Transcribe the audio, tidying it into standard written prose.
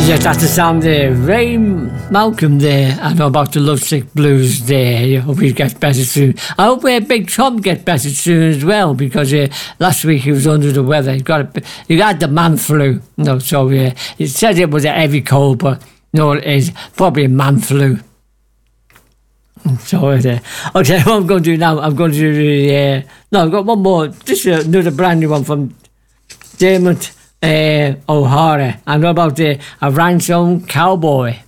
Yes, that's the sound there. Ray Malcolm there. I know about the Lovesick Blues there. I hope he gets better soon. I hope Big Tom gets better soon as well, because last week he was under the weather. He had the man flu. No, so it said it was a heavy cold, but no, it is probably a man flu. So, okay, what I'm going to do now, I'm going to do I've got one more. This is another brand new one from Dermot O'Hara. I know about a Rhinestone Cowboy.